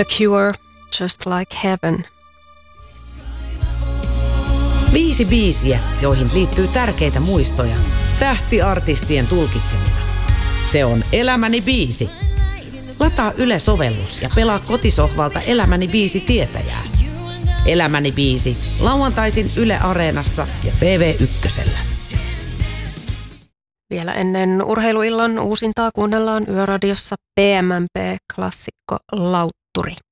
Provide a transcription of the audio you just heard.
The Cure, Just Like Heaven. 5 biisiä, joihin liittyy tärkeitä muistoja, tähtiartistien tulkitsemina. Se on Elämäni biisi. Lataa Yle-sovellus ja pelaa kotisohvalta Elämäni biisi tietäjää. Elämäni biisi, lauantaisin Yle Areenassa ja TV1:llä. Vielä ennen urheiluillan uusintaa kuunnellaan Yöradiossa PMMP-klassikko Lautturi.